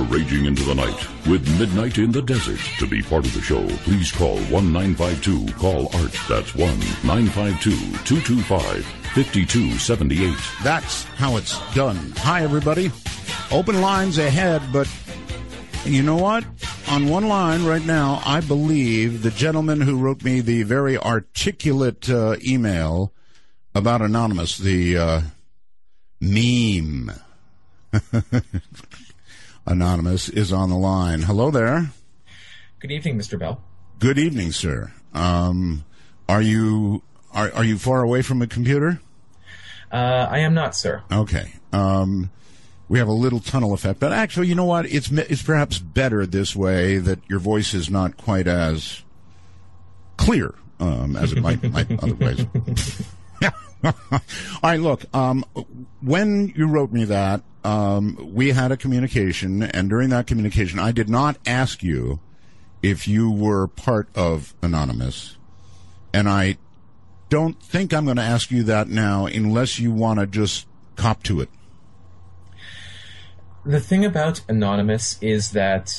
raging into the night with Midnight in the Desert. To be part of the show, please call 1-952-CALL-ART. That's 1-952-225-5278. That's how it's done. Hi, everybody. Open lines ahead, but you know what? On one line right now, I believe the gentleman who wrote me the very articulate email about Anonymous, the meme Anonymous, is on the line. Hello there. Good evening, Mr. Bell. Good evening, sir. Are you far away from a computer? I am not, sir. Okay. We have a little tunnel effect, but actually, you know what? It's perhaps better this way, that your voice is not quite as clear as it might otherwise. All right, look, when you wrote me that, we had a communication, and during that communication, I did not ask you if you were part of Anonymous, and I don't think I'm going to ask you that now unless you want to just cop to it. The thing about Anonymous is that